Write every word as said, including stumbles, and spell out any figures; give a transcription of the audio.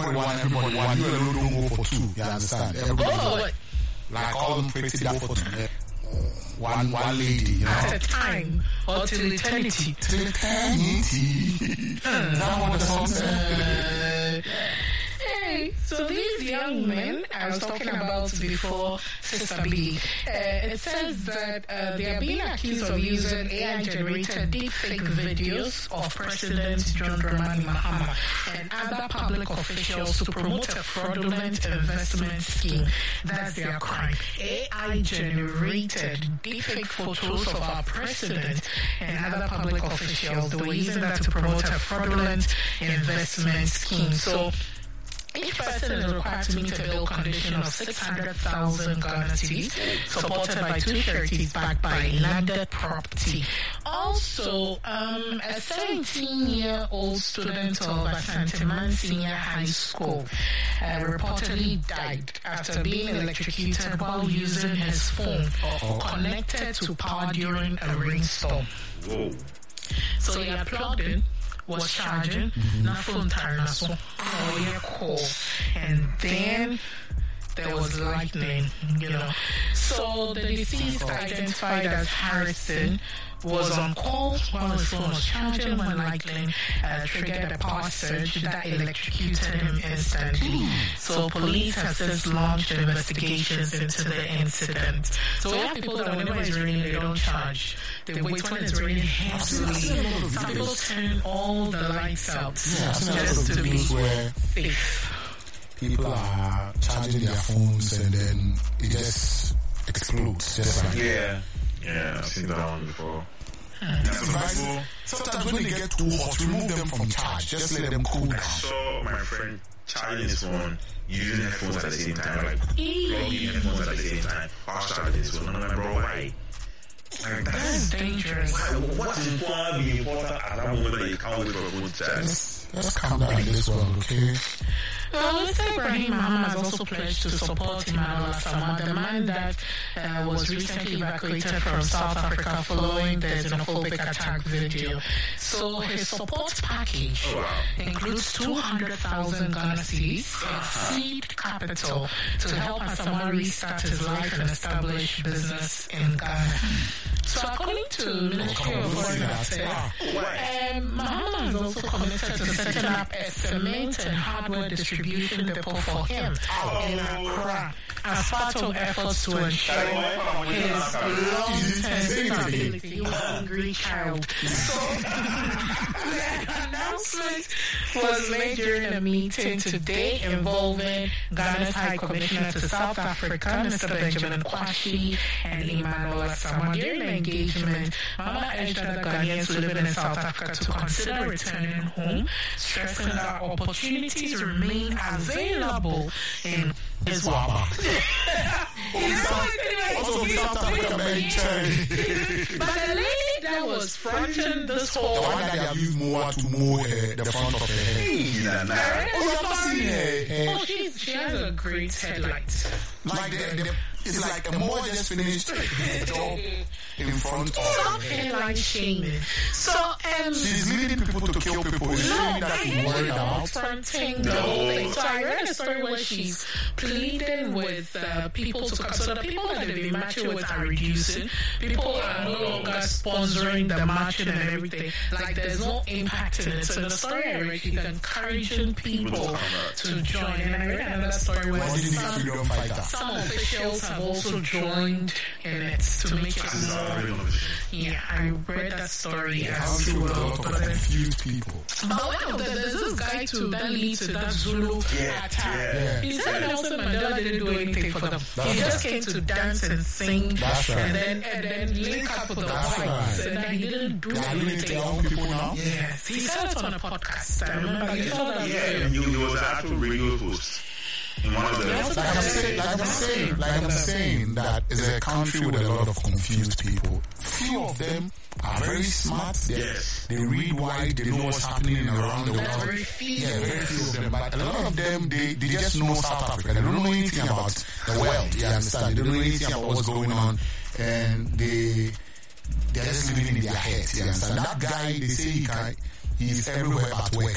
everybody one, everybody one. You alone don't go for two. You understand? Everybody oh, like, like all them pretty that for two. One, one lady, you know. At a time or till eternity. Till eternity. Is that what the song said? Hey, so these young men I was talking about before, Sister B, uh, it says that uh, they are being accused of using A I-generated deepfake videos of President John Dramani Mahama and other public officials to promote a fraudulent investment scheme. That's their crime. A I-generated deepfake photos of our president and other public officials. They were using that to promote a fraudulent investment scheme. So each person is required to meet a bail condition of six hundred thousand Ghana cedis, supported by two charities backed by landed property. Also, um, a seventeen-year-old student of Asanteman Senior High School uh, reportedly died after being electrocuted while using his phone connected to power during a rainstorm. Whoa. So he had plugged in, was charging, na phone turn so oh yeah, cool. And then there was lightning, you know. So the deceased, identified as Harrison, was on call while his phone was charging when lightning uh, triggered a power surge that electrocuted him instantly. So police have since launched investigations into the incident. So we have people that whenever it's raining, they don't charge. They wait when it's raining heavily. Some people turn all the lights out Yeah, just to be where safe. people are charging their phones and then it just explodes. Just like Yeah. Yeah, I've seen that one before. Sometimes, sometimes when they get too hot, remove them from charge. Just let them cool down. I saw my friend charging his phone, using headphones at the same time, like plugging headphones at the same time, while charging his phone. I'm like, bro, why? Like, That's dangerous. Why, what is going to be important at that moment that you can't wait for a phone to charge? Let's, let's calm down in this world, okay? Well, Mister Ibrahim Mahama has also pledged to support Emmanuel Asamoah, the man that uh, was recently evacuated from South Africa following the xenophobic attack video. So his support package Oh, wow. includes two hundred thousand Ghana cedis in seed capital to help Asamoah restart his life and establish business in Ghana. So according to Ministry of Foreign Affairs, um, Mahama has also committed to setting up a cement and hardware distribution depot for him in Accra as part of efforts to ensure his long-term stability. He was a hungry child. So the announcement was made during a meeting today involving Ghana's High Commissioner to South Africa, Mister Benjamin Kwashi, and Emmanuel Asamoah. During the engagement, Mama urged other Ghanaians living in South Africa to consider returning home, stressing that opportunities remain available in Iswaba. Also, South Africa military. But the lady that was fronting this whole... The one that they have used more to mow uh, the front of the head. Oh, you have not seen her. Oh, she's, she has a great headlight. Like the, the, it's like a more just finished job in front of Stop her. headline shaming. So, um... She's leading people to kill people. It's No, really that I she's worried am about. fronting the whole thing. So I read a story where she's pleading with uh, people to come. So the people that they've been matching with are reducing. People are no longer sponsoring the matching and everything. Like there's no impact in it. So the story I read, she's encouraging people to join. And I read another story where What did the some, freedom fighter? some officials have also joined in it to make it more. Yeah, I read that story as Also, a well. lot of But then confused people. but one of them, there's this guy too that leads to that Zulu attack. Yeah. He said Nelson Mandela didn't do anything for them. That's He just right. came to dance and sing, That's right. and then and then link up with the That's whites, right. and then he didn't do They are doing it to anything. their own people now. Yes, he said it on a podcast. I remember you saw that Yeah, video. and you, there was an actual radio host in one of the... Yes. Like I'm saying, like I'm saying, like I'm saying, that is a country with a lot of confused people. Few of them are very smart. They, Yes. they read wide. They know what's happening around the That's world. very few. Yeah, very few of them. But a lot of them, they, they just know South Africa. They don't know anything about the world. You understand? They don't know anything about what's going on, and they they're just living in their heads. You understand? That guy, they say he can, he's everywhere at work.